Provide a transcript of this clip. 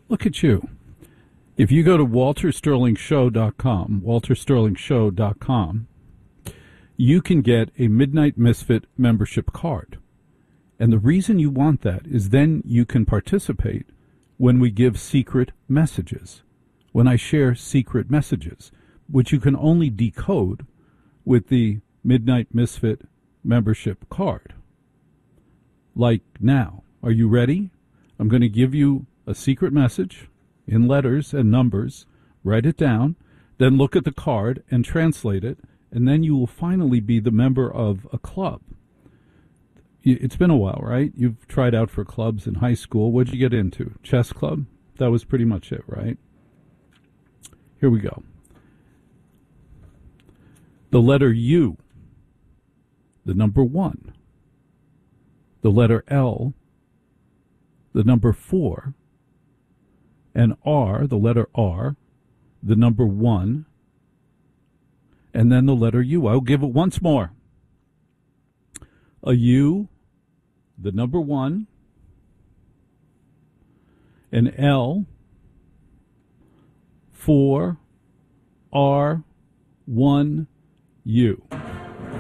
Look at you. If you go to waltersterlingshow.com, you can get a Midnight Misfit membership card. And the reason you want that is then you can participate when we give secret messages, when I share secret messages, which you can only decode with the Midnight Misfit membership card. Like now. Are you ready? I'm going to give you a secret message in letters and numbers. Write it down, then look at the card and translate it, and then you will finally be the member of a club. It's been a while, right? You've tried out for clubs in high school. What'd you get into? Chess club? That was pretty much it, right? Here we go. The letter U, the number 1. The letter L, the number 4. And R, the letter R, the number 1. And then the letter U. I'll give it once more. A U, the number 1. An L, 4, R, 1, U.